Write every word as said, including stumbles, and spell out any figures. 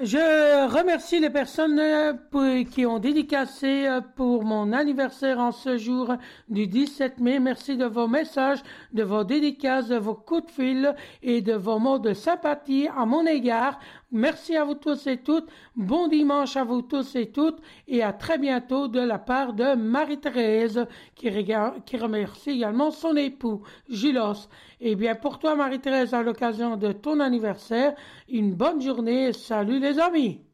Je remercie les personnes euh, pour- qui ont dédicacé euh, pour mon anniversaire en ce jour du dix-sept mai. Merci de vos messages, de vos dédicaces, de vos coups de fil et de vos mots de sympathie à mon égard. Merci à vous tous et toutes. Bon dimanche à vous tous et toutes et à très bientôt de la part de Marie-Thérèse qui, rega- qui remercie également son époux, Julos. Eh bien, pour toi, Marie-Thérèse, à l'occasion de ton anniversaire, une bonne journée. Salut les amis!